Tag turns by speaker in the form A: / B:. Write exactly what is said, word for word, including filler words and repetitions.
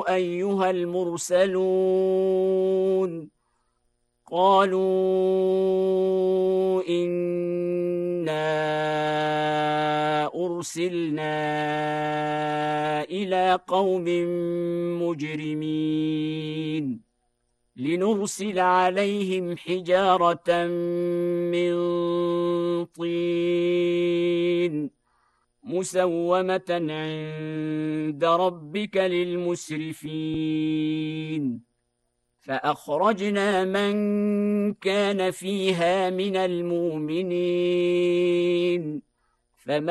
A: أيها المرسلون قالوا إنا أرسلنا إلى قوم مجرمين لنرسل عليهم حجارة من طين مسومة عند ربك للمسرفين فأخرجنا من كان فيها من المؤمنين فما